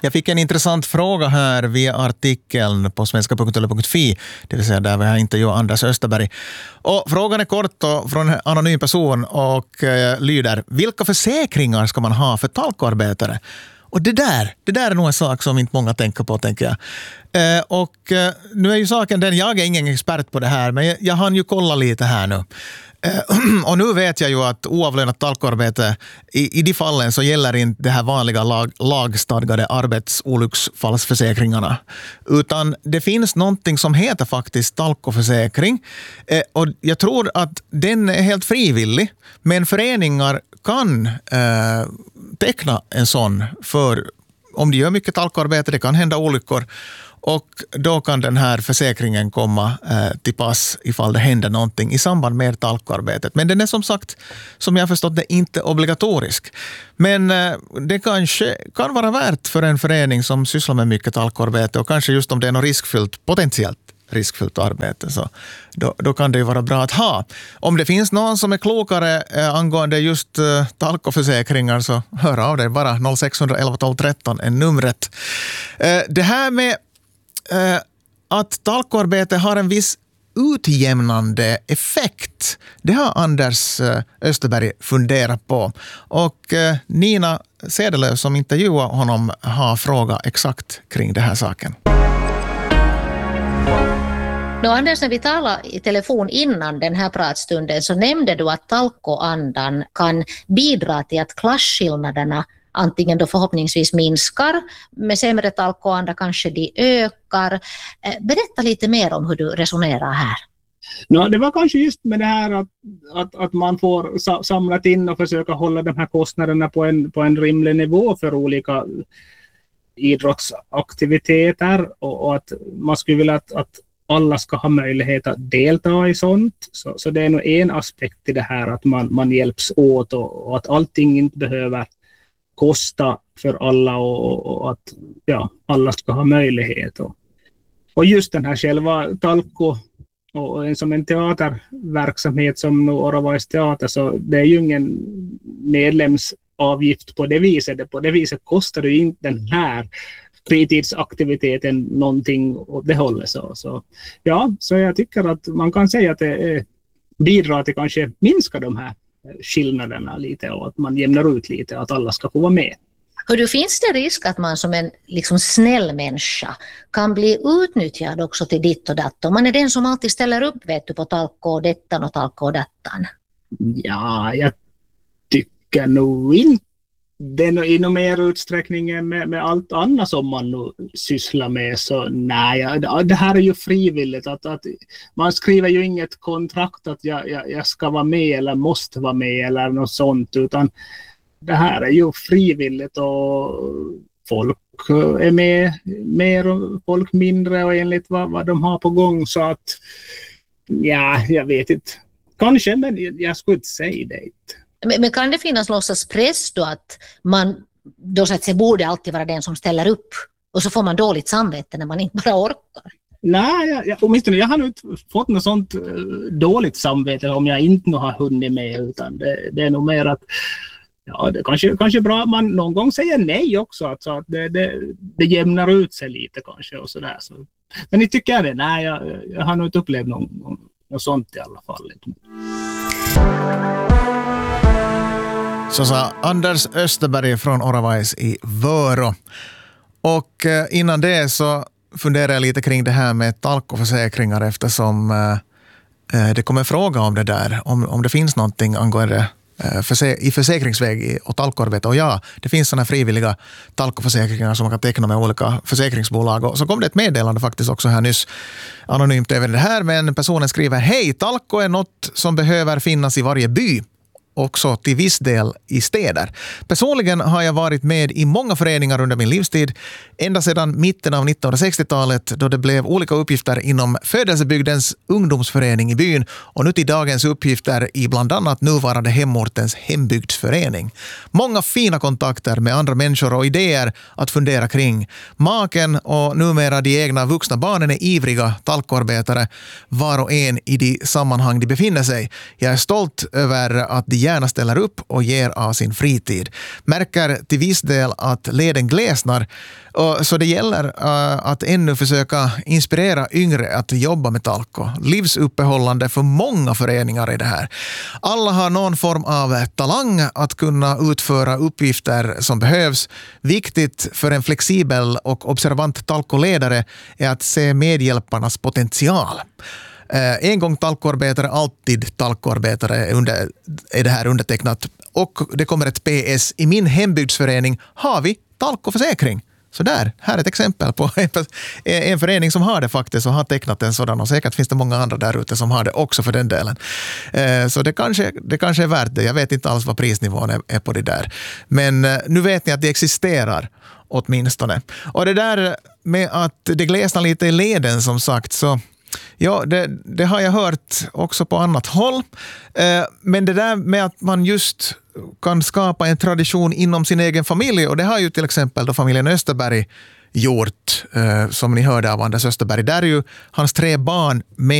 Jag fick en intressant fråga här via artikeln på svenska.fi, det vill säga där vi har intervjuat Anders Österberg. Och frågan är kort och från en anonym person och lyder: vilka försäkringar ska man ha för talkoarbetare? Och det där är nog en sak som inte många tänker på, tänker jag. Nu är ju saken den, jag är ingen expert på det här, men jag hann ju kolla lite här nu. Och nu vet jag ju att oavlönat talkarbete i de fallen så gäller inte det här vanliga lagstadgade arbetsolycksfallsförsäkringarna, utan det finns någonting som heter faktiskt talkoförsäkring, och jag tror att den är helt frivillig, men föreningar kan teckna en sån för om de gör mycket talkarbete, det kan hända olyckor. Och då kan den här försäkringen komma till pass ifall det händer någonting i samband med talkarbetet. Men den är som sagt, som jag har förstått det, inte obligatorisk. Men det kanske kan vara värt för en förening som sysslar med mycket talkarbete, och kanske just om det är något potentiellt riskfyllt arbete, så då kan det ju vara bra att ha. Om det finns någon som är klokare angående just talkoförsäkringar, så hör av dig bara. 0611 12 13 är numret. Det här med att talkarbete har en viss utjämnande effekt, det har Anders Österberg funderat på. Och Nina Sedelöv som intervjuar honom har frågat exakt kring det här saken. Anders, när vi talade i telefon innan den här pratstunden så nämnde du att talkoandan kan bidra till att klasskillnaderna antingen då förhoppningsvis minskar, med sämre talkoanda kanske de ökar. Berätta lite mer om hur du resonerar här. Det var kanske just med det här att man får samlat in och försöka hålla de här kostnaderna på en rimlig nivå för olika idrottsaktiviteter, och att man skulle vilja att alla ska ha möjlighet att delta i sånt. Så det är nog en aspekt i det här, att man hjälps åt och att allting inte behöver kosta för alla, och att alla ska ha möjlighet. Och just den här själva talko och som en teaterverksamhet som Oravais teater, så det är ju ingen medlemsavgift på det viset. På det viset kostar det ju inte den här fritidsaktiviteten någonting åt det hållet. Så jag tycker att man kan säga att det bidrar till kanske minska de här skillnaderna lite, och att man jämnar ut lite, att alla ska få vara med. Finns det risk att man som en snäll människa kan bli utnyttjad också till ditt och datt? Man är den som alltid ställer upp, vet du, på talko och dettan och talko och dattan. Ja, jag tycker nog inte det i någon mer utsträckning än med allt annat som man nu sysslar med. Så nej, det här är ju frivilligt. Att man skriver ju inget kontrakt att jag ska vara med eller måste vara med eller något sånt, utan det här är ju frivilligt, och folk är med mer och folk mindre, och enligt vad de har på gång. Så att jag vet inte. Kanske, men jag skulle inte säga det. Men kan det finnas någon sorts press då, att man då så att säga borde alltid vara den som ställer upp, och så får man dåligt samvete när man inte bara orkar? Nej, åtminstone jag har inte fått något sånt dåligt samvete om jag inte har hunnit med, utan det är nog mer att det kanske är bra att man någon gång säger nej också, så att det jämnar ut sig lite kanske och sådär. Så. Men ni tycker det? Nej, jag har nog inte upplevt något sånt i alla fall. Så sa Anders Österberg från Oravais i Vörå. Och innan det så funderar jag lite kring det här med talkoförsäkringar, eftersom det kommer fråga om det där, om det finns någonting angående i försäkringsväg och talkoarbete. Och det finns sådana frivilliga talkoförsäkringar som man kan teckna med olika försäkringsbolag. Och så kom det ett meddelande faktiskt också här nyss, anonymt även det här, men personen skriver: hej, talko är något som behöver finnas i varje by, också till viss del i städer. Personligen har jag varit med i många föreningar under min livstid, ända sedan mitten av 1960-talet, då det blev olika uppgifter inom födelsebygdens ungdomsförening i byn, och nu till dagens uppgifter i bland annat nuvarande hemortens hembygdsförening. Många fina kontakter med andra människor och idéer att fundera kring. Maken och numera de egna vuxna barnen är ivriga talkoarbetare, var och en i de sammanhang de befinner sig. Jag är stolt över att de gärna ställer upp och ger av sin fritid. Märker till viss del att leden glesnar, så det gäller att ännu försöka inspirera yngre att jobba med talko. Livsuppehållande för många föreningar i det här. Alla har någon form av talang att kunna utföra uppgifter som behövs. Viktigt för en flexibel och observant talkoledare är att se medhjälparnas potential. En gång talkoarbetare, alltid talkoarbetare är det här undertecknat. Och det kommer ett PS. I min hembygdsförening har vi talkoförsäkring. Så här är ett exempel på en förening som har det faktiskt och har tecknat en sådan, och säkert finns det många andra där ute som har det också för den delen. Så det kanske är värt det. Jag vet inte alls vad prisnivån är på det där. Men nu vet ni att det existerar åtminstone. Och det där med att det glesnar lite i leden som sagt, så ja, det har jag hört också på annat håll. Men det där med att man just kan skapa en tradition inom sin egen familj, och det har ju till exempel då familjen Österberg gjort, som ni hörde av Anders Österberg. Där är ju hans 3 barn med